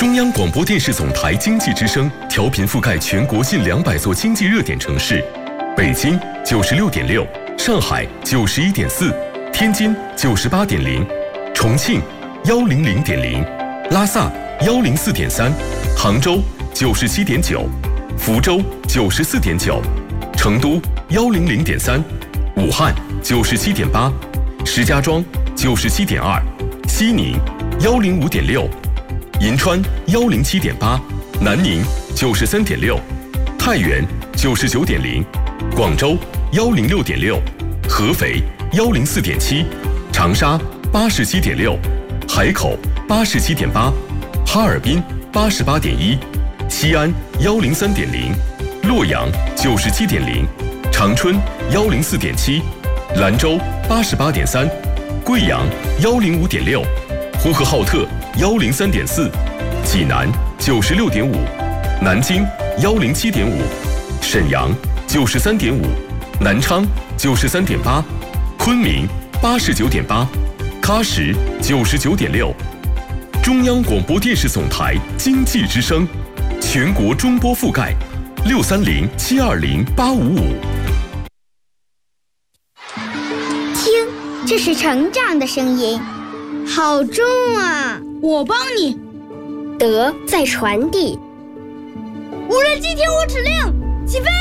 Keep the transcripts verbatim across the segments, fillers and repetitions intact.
中央广播电视总台经济之声调频覆盖全国近两百座经济热点城市，北京九十六点六，上海九十一点四，天津九十八点零，重庆幺零零点零，拉萨幺零四点三，杭州九十七点九，福州九十四点九，成都幺零零点三，武汉九十七点八，石家庄九十七点二，西宁幺零五点六。银川幺零七点八，南宁九十三点六，太原九十九点零，广州幺零六点六，合肥幺零四点七，长沙八十七点六，海口八十七点八，哈尔滨八十八点一，西安幺零三点零，洛阳九十七点零，长春幺零四点七，兰州八十八点三，贵阳幺零五点六，呼和浩特幺零三点四，济南九十六点五，南京幺零七点五，沈阳九十三点五，南昌九十三点八，昆明八十九点八，喀什九十九点六。中央广播电视总台经济之声，全国中波覆盖六三零七二零八五五。 听，这是成长的声音，好重啊！ 我帮你。 德在传递。 无人机听我指令，起飞。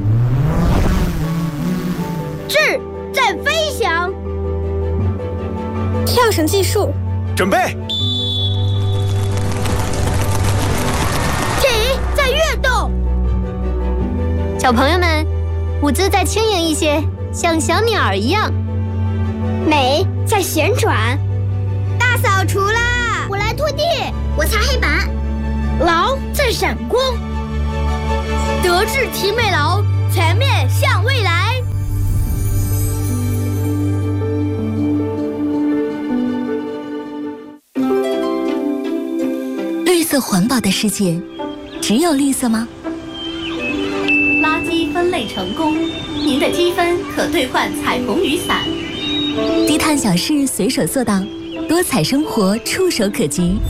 智在飞翔。 跳绳技术， 准备。 体在跃动。 小朋友们，舞姿再轻盈一些，像小鸟一样。 美在旋转。 大扫除啦！我来拖地， 我擦黑板。 劳在闪光。德智体美劳，全面向未来。 绿色环保的世界，只有绿色吗？ 垃圾分类成功，您的积分可兑换彩虹雨伞。 低碳小事随手做到，多彩生活触手可及。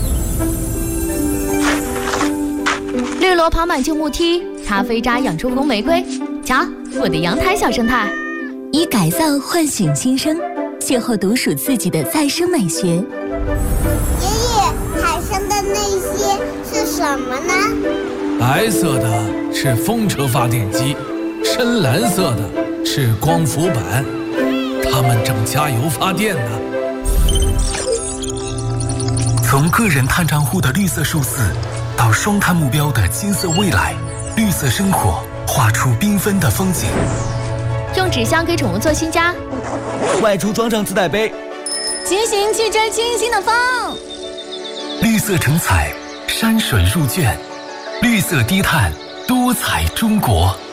绿萝跑满旧木梯，咖啡渣养出红玫瑰。瞧，我的阳台小生态。 以改造唤醒新生，邂逅独属自己的再生美学。 爷爷，海上的那些是什么呢？ 白色的是风车发电机，深蓝色的是光伏板，它们正加油发电呢。 从个人碳账户的绿色数字，到双碳目标的金色未来，绿色生活画出缤纷的风景。 用纸箱给宠物做新家， 外出装上自带杯， 骑行去追清新的风。 绿色成彩，山水入卷，绿色低碳，多彩中国。